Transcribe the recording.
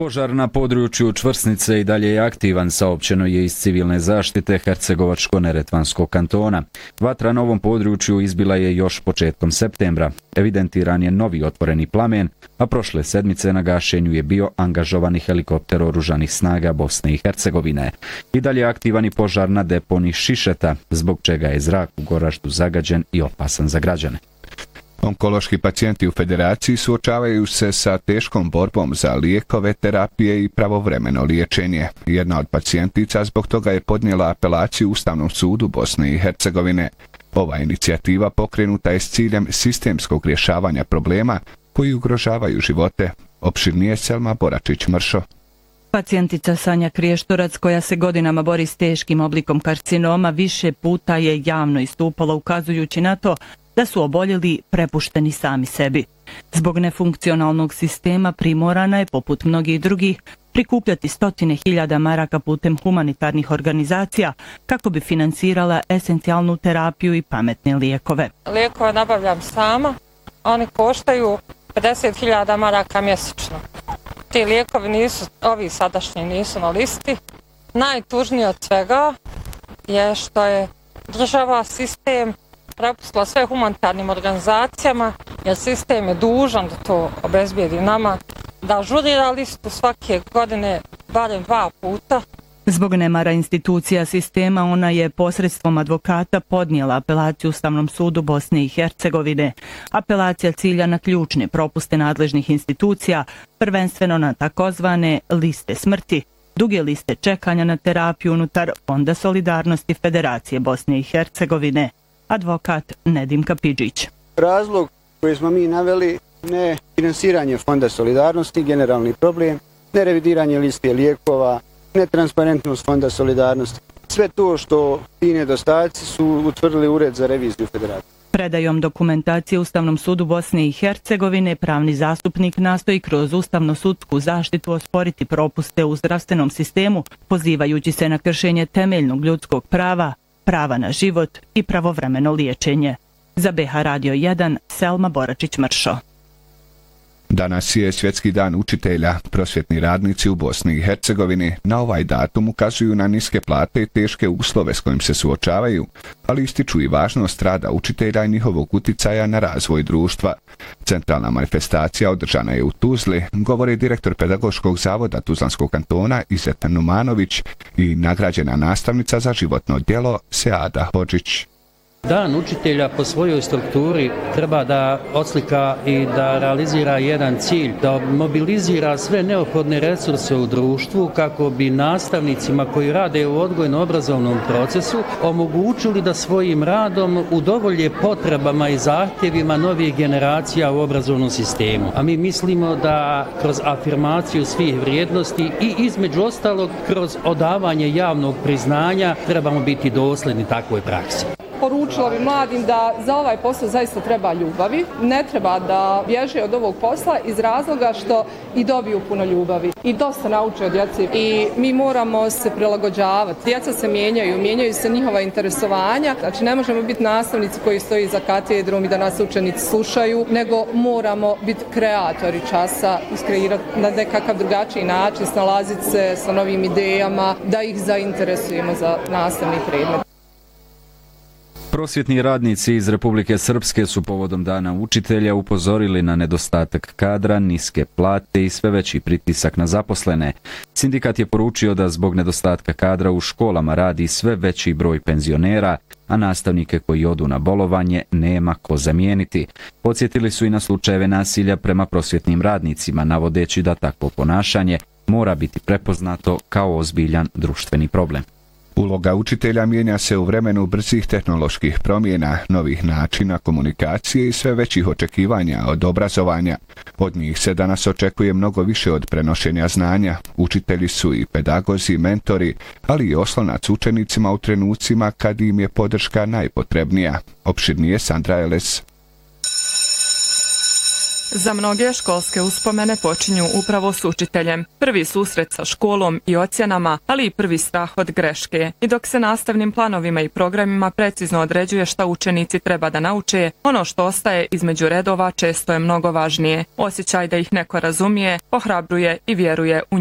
Požar na području Čvrsnice i dalje je aktivan, saopćeno je iz civilne zaštite Hercegovačko-Neretvanskog kantona. Vatra na ovom području izbila je još početkom septembra. Evidentiran je novi otvoreni plamen, a prošle sedmice na gašenju je bio angažovani helikopter oružanih snaga Bosne i Hercegovine. I dalje je aktivan i požar na deponiji Šišeta, zbog čega je zrak u Goraždu zagađen i opasan za građane. Onkološki pacijenti u Federaciji suočavaju se sa teškom borbom za lijekove, terapije i pravovremeno liječenje. Jedna od pacijentica zbog toga je podnijela apelaciju Ustavnom sudu Bosne i Hercegovine. Ova inicijativa pokrenuta je s ciljem sistemskog rješavanja problema koji ugrožavaju živote. Opširnije Selma Boračić-Mršo. Pacijentica Sanja Kriještorac, koja se godinama bori s teškim oblikom karcinoma, više puta je javno istupala ukazujući na to da su oboljeli prepušteni sami sebi. Zbog nefunkcionalnog sistema primorana je, poput mnogih drugih, prikupljati stotine hiljada maraka putem humanitarnih organizacija kako bi financirala esencijalnu terapiju i pametne lijekove. Lijekove nabavljam sama, oni koštaju 50.000 maraka mjesečno. Ti lijekovi nisu, ovi sadašnji nisu na listi. Najtužnije od svega je što je država, sistem prepustila sve humanitarnim organizacijama, jer sistem je dužan da to obezbijedi nama, da ažurira listu svake godine barem 2 puta. Zbog nemara institucija sistema, ona je posredstvom advokata podnijela apelaciju Ustavnom sudu Bosne i Hercegovine. Apelacija cilja na ključne propuste nadležnih institucija, prvenstveno na takozvane liste smrti, duge liste čekanja na terapiju unutar Fonda solidarnosti Federacije Bosne i Hercegovine. Advokat Nedim Kapidžić. Razlog koji smo mi naveli, ne finansiranje Fonda solidarnosti, generalni problem, ne revidiranje liste lijekova, netransparentnost Fonda solidarnosti. Sve to što ti nedostaci su utvrdili Ured za reviziju Federacije. Predajom dokumentacije Ustavnom sudu Bosne i Hercegovine, pravni zastupnik nastoji kroz ustavno-sudsku zaštitu osporiti propuste u zdravstvenom sistemu, pozivajući se na kršenje temeljnog ljudskog prava, prava na život i pravovremeno liječenje. Za BH Radio 1, Selma Boračić-Mršo. Danas je Svjetski dan učitelja. Prosvjetni radnici u Bosni i Hercegovini na ovaj datum ukazuju na niske plate i teške uslove s kojim se suočavaju, ali ističu i važnost rada učitelja i njihovog uticaja na razvoj društva. Centralna manifestacija održana je u Tuzli, govori direktor Pedagoškog zavoda Tuzlanskog kantona Izeta Numanović i nagrađena nastavnica za životno djelo Seada Hodžić. Dan učitelja po svojoj strukturi treba da odslika i da realizira jedan cilj, da mobilizira sve neophodne resurse u društvu kako bi nastavnicima koji rade u odgojno-obrazovnom procesu omogućili da svojim radom udovolje potrebama i zahtjevima novih generacija u obrazovnom sistemu. A mi mislimo da kroz afirmaciju svih vrijednosti i između ostalog kroz odavanje javnog priznanja trebamo biti dosljedni takvoj praksi. Poručila bi mladim da za ovaj posao zaista treba ljubavi. Ne treba da bježe od ovog posla iz razloga što i dobiju puno ljubavi. I dosta nauče od djece. I mi moramo se prilagođavati. Djeca se mijenjaju se njihova interesovanja. Znači ne možemo biti nastavnici koji stoji za katedrom i da nas učenici slušaju, nego moramo biti kreatori časa, iskreirati na nekakav drugačiji način, snalaziti se sa novim idejama, da ih zainteresujemo za nastavni predmet. Prosvjetni radnici iz Republike Srpske su povodom Dana učitelja upozorili na nedostatak kadra, niske plate i sve veći pritisak na zaposlene. Sindikat je poručio da zbog nedostatka kadra u školama radi sve veći broj penzionera, a nastavnike koji odu na bolovanje nema ko zamijeniti. Podsjetili su i na slučajeve nasilja prema prosvjetnim radnicima, navodeći da takvo ponašanje mora biti prepoznato kao ozbiljan društveni problem. Uloga učitelja mijenja se u vremenu brzih tehnoloških promjena, novih načina komunikacije i sve većih očekivanja od obrazovanja. Od njih se danas očekuje mnogo više od prenošenja znanja. Učitelji su i pedagozi, mentori, ali i oslonac učenicima u trenucima kad im je podrška najpotrebnija. Opširnije Sandra Eles. Za mnoge školske uspomene počinju upravo s učiteljem. Prvi susret sa školom i ocjenama, ali i prvi strah od greške. I dok se nastavnim planovima i programima precizno određuje šta učenici treba da nauče, ono što ostaje između redova često je mnogo važnije. Osjećaj da ih neko razumije, ohrabruje i vjeruje u